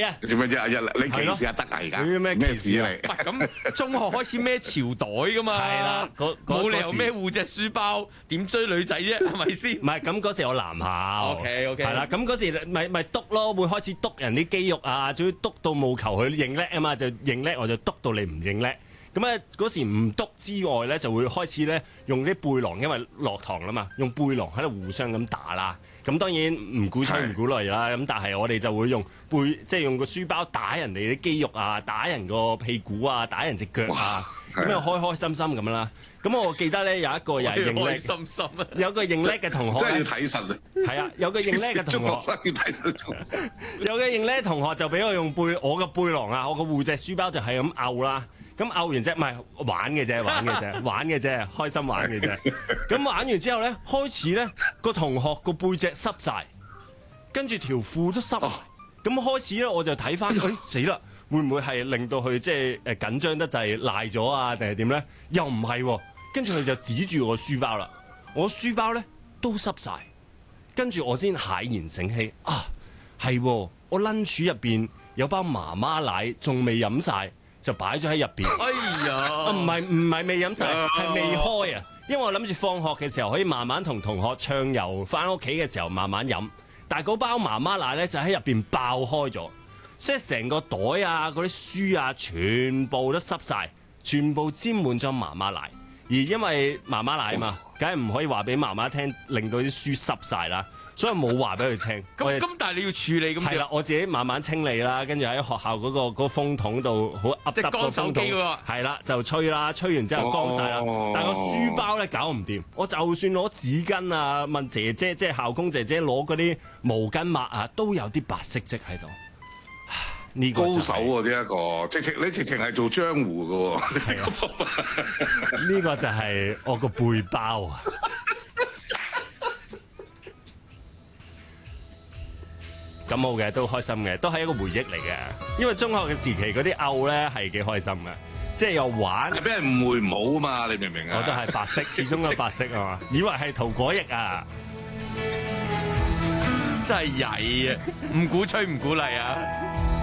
係啊， 做咩啫？你歧視阿德啊？而家咩事啊？你咁中學開始孭潮袋噶嘛？ 係啦， 冇理由孭護隻書包，點追女仔啫？係咪先？ 唔係咁嗰時我男校 OK 係啦，咁嗰時咪督咯，會開始督人啲肌肉啊，仲要督到務求佢認叻啊嘛，就認叻我就督到你唔認叻。咁咧嗰時唔督之外咧，就會開始咧用啲背囊，因為落堂啦嘛，用背囊喺度互相咁打啦。咁當然唔鼓吹唔鼓勵啦。咁但係我哋就會用即係用個書包打人哋啲肌肉啊，打人個屁股啊，打人隻腳啊，咁又開開心心咁啦。咁我記得咧有一個又係認叻， 開心心啊！ 有個認叻嘅同學， 真係要睇實啊！ 係啊，有個認叻嘅同學， 中學生要睇實。 有個認叻同學就俾我用我個背囊啊，我個護隻書包就係咁拗啦。咁拗完啫，唔係玩嘅啫，開心玩嘅啫。咁玩完之後咧，開始咧個同學個背脊濕晒，跟住條褲都濕。咁開始咧，我就睇翻，死啦！會唔會係令到佢即係緊張得滯賴咗啊？定係點咧？又唔係喎。跟住佢就指住我書包啦，我書包咧都濕晒。跟住我先駭然醒起啊，係喎，我 lunch 入邊有包媽媽奶仲未飲晒。就擺咗喺入邊。 哎呀！ 唔係未飲晒，係未開啊！因為我諗住放學嘅時候可以慢慢同同學暢遊，翻屋企嘅時候慢慢飲。但係嗰包媽媽奶咧就喺入邊爆開咗，即係成個袋啊、嗰啲書啊，全部都濕晒，全部沾滿咗媽媽奶。而因為媽媽奶嘛，梗係唔可以話俾媽媽聽，令到啲書濕晒啦。所以冇話俾佢聽。 咁但係你要處理咁。 係啦，我自己慢慢清理啦，跟住喺學校嗰個風筒度好噏得個風筒。係啦，就吹啦，吹完之後乾晒啦。但係個書包咧搞唔掂，我就算攞紙巾啊，問姐姐即係校工姐姐攞嗰啲毛巾抹啊，都有啲白色跡喺度。呢個高手喎，呢一個，直情係做江湖嘅喎。呢個就係我個背包啊！咁好嘅，都開心嘅，都係一個回憶嚟嘅。因為中學嘅時期嗰啲漚咧係幾開心嘅，即係又玩。 俾人誤會唔好啊嘛，你明唔明啊？ 我都係白色，始終都白色啊嘛，以為係塗果液啊！ 真係曳啊！唔鼓吹唔鼓勵啊！